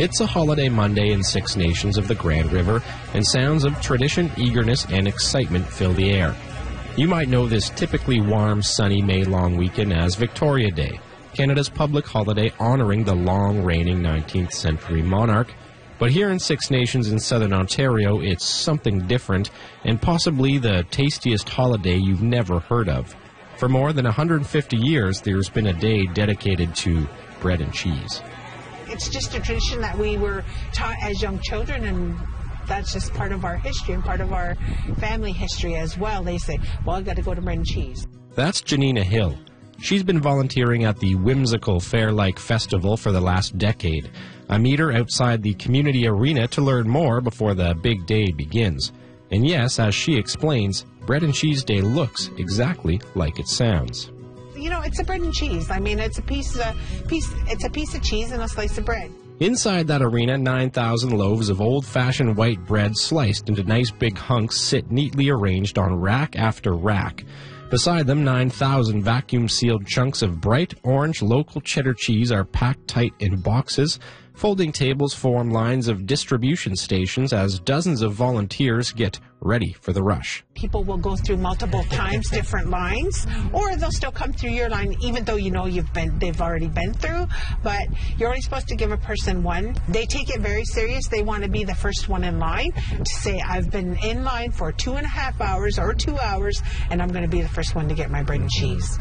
It's a holiday Monday in Six Nations of the Grand River, and sounds of tradition, eagerness, and excitement fill the air. You might know this typically warm, sunny May long weekend as Victoria Day, Canada's public holiday honoring the long-reigning 19th century monarch. But here in Six Nations in southern Ontario, it's something different, and possibly the tastiest holiday you've never heard of. For more than 150 years, there's been a day dedicated to bread and cheese. It's just a tradition that we were taught as young children, and that's just part of our history and part of our family history as well. They say, well, I've got to go to bread and cheese. That's Janina Hill. She's been volunteering at the whimsical Fair-like festival for the last decade. I meet her outside the community arena to learn more before the big day begins. And yes, as she explains, Bread and Cheese Day looks exactly like it sounds. You know, it's a bread and cheese. I mean, it's a piece of cheese and a slice of bread. Inside that arena, 9,000 loaves of old-fashioned white bread sliced into nice big hunks sit neatly arranged on rack after rack. Beside them, 9,000 vacuum-sealed chunks of bright orange local cheddar cheese are packed tight in boxes. Folding tables form lines of distribution stations as dozens of volunteers get ready for the rush. People will go through multiple times different lines, or they'll still come through your line even though you know they've already been through, but you're only supposed to give a person one. They take it very serious. They want to be the first one in line to say, I've been in line for 2.5 hours or 2 hours, and I'm going to be the first one to get my bread and cheese.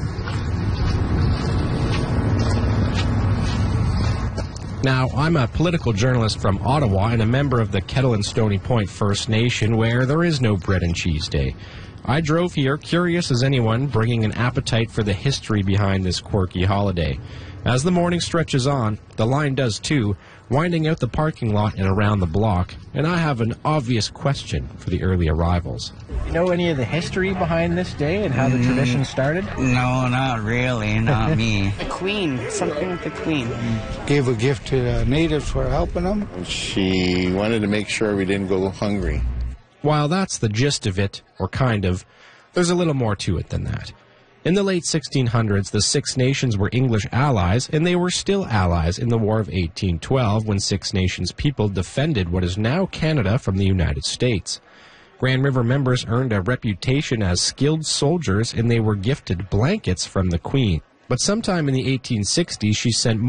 Now, I'm a political journalist from Ottawa and a member of the Kettle and Stony Point First Nation, where there is no Bread and Cheese Day. I drove here, curious as anyone, bringing an appetite for the history behind this quirky holiday. As the morning stretches on, the line does too, winding out the parking lot and around the block, and I have an obvious question for the early arrivals. You know any of the history behind this day and how the tradition started? No, not really, not me. The Queen, something with the Queen. Gave a gift to the natives for helping them. She wanted to make sure we didn't go hungry. While that's the gist of it, or kind of, there's a little more to it than that. In the late 1600s, the Six Nations were English allies, and they were still allies in the War of 1812 when Six Nations people defended what is now Canada from the United States. Grand River members earned a reputation as skilled soldiers, and they were gifted blankets from the Queen. But sometime in the 1860s, she sent